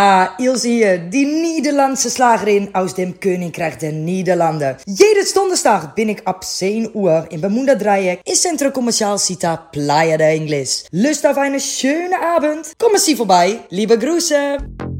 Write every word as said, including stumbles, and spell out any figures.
Ah, Ilse hier, die Nederlandse Slagerin aus dem Königreich der Niederlanden. Jedes Donderstag bin ik ab zehn Uhr in Bermuda Dreieck in Centro Comercial Cita Playa de Ingles. Lust auf eine schöne Abend? Kommen Sie vorbei. Liebe Grüße.